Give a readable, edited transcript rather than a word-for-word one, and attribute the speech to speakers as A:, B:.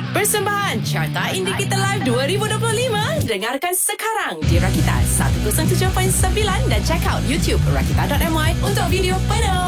A: Persembahan Carta Indie Kita Live 2025. Dengarkan sekarang di Rakita 107.9 dan check out YouTube rakita.my untuk video penuh.